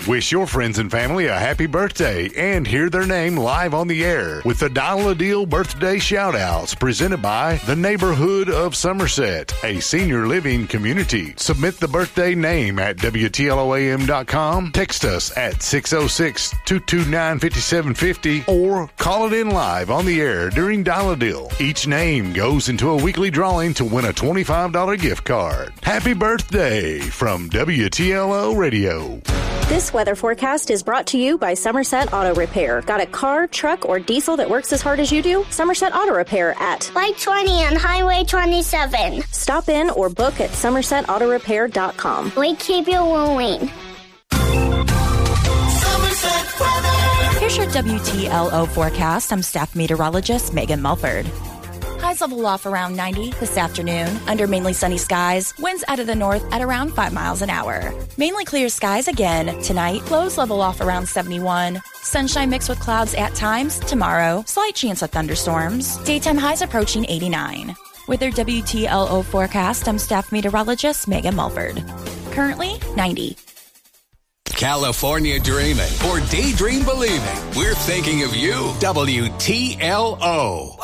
Wish your friends and family a happy birthday and hear their name live on the air with the Dial a Deal birthday shout-outs presented by the Neighborhood of Somerset, a senior living community. Submit the birthday name at WTLOAM.com, text us at 606-229-5750, or call it in live on the air during Dial a Deal. Each name goes into a weekly drawing to win a $25 gift card. Happy birthday from WTLO Radio. This weather forecast is brought to you by Somerset Auto Repair. Got a car, truck, or diesel that works as hard as you do? Somerset Auto Repair at Light 20 and Highway 27. Stop in or book at somersetautorepair.com. We keep you wooing. Here's your WTLO forecast. I'm staff meteorologist Megan Mulford. Highs level off around 90 this afternoon under mainly sunny skies. Winds out of the north at around 5 miles an hour. Mainly clear skies again tonight. Lows level off around 71. Sunshine mixed with clouds at times tomorrow. Slight chance of thunderstorms. Daytime highs approaching 89. With their WTLO forecast, I'm staff meteorologist Megan Mulford. Currently 90. California dreaming or daydream believing. We're thinking of you. WTLO.